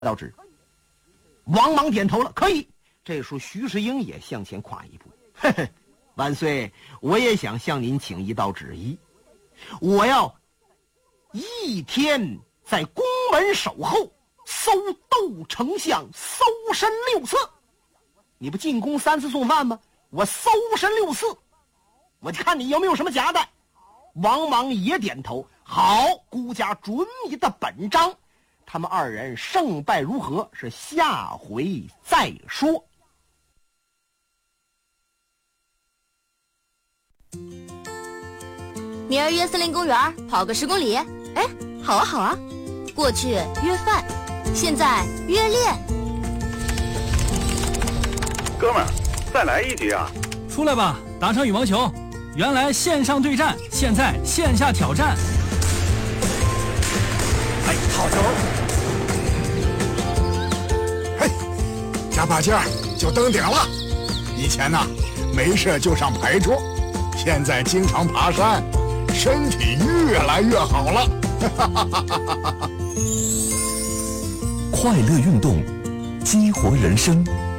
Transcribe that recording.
到纸。王莽点头了，可以。这时候徐世英也向前跨一步，嘿嘿，万岁，我也想向您请一道旨意，我要一天在宫门守候，搜窦丞相搜身6次。你不进宫3次送饭吗？我搜身6次，我就看你有没有什么夹带。王莽也点头，好，孤家准你的本章。他们2人胜败如何，是下回再说。 明儿约森林公园跑个10公里。哎，好啊好啊。过去约饭，现在约练。 哥们儿，再来一局啊！ 出来吧，打场羽毛球。原来线上对战，现在线下挑战。 哎，好球！嘿，加把劲儿就登顶了。以前呢，没事就上牌桌，现在经常爬山，身体越来越好了。 快乐运动，激活人生。